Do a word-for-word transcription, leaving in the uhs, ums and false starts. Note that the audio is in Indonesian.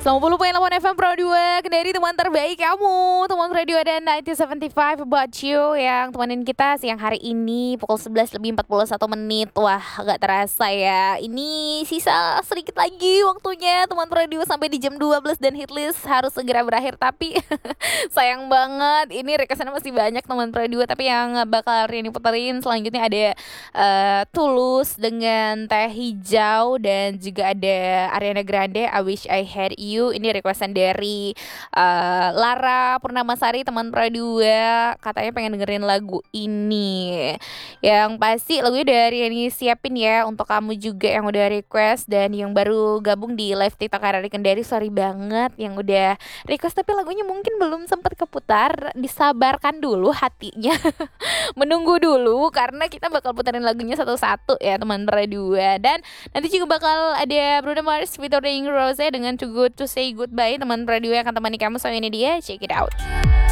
sembilan puluh koma delapan F M Pro dua Kendari, teman terbaik kamu, teman radio dan sembilan ratus tujuh puluh lima about you yang temenin kita siang hari ini pukul sebelas lebih empat puluh satu menit. Wah, gak terasa ya. Ini sisa sedikit lagi waktunya teman radio sampai di jam dua belas dan hitlist harus segera berakhir. Tapi sayang banget, ini requestannya masih banyak teman radio. Tapi yang bakal Rini puterin selanjutnya ada uh, Tulus dengan Teh Hijau, dan juga ada Ariana Grande, I Wish I Had You. Ini requestan dari uh, Lara Purnamasari, teman Pro dua, katanya pengen dengerin lagu ini. Yang pasti lagunya dari ini siapin ya untuk kamu juga yang udah request, dan yang baru gabung di live TikTok R R I Kendari, sorry banget yang udah request tapi lagunya mungkin belum sempat keputar. Disabarkan dulu hatinya. Menunggu dulu karena kita bakal puterin lagunya satu-satu ya teman Pro dua. Dan nanti juga bakal ada Bruno Mars featuring Rose dengan Too Good to Say Goodbye, teman radio yang akan temani kamu. So ini dia, check it out.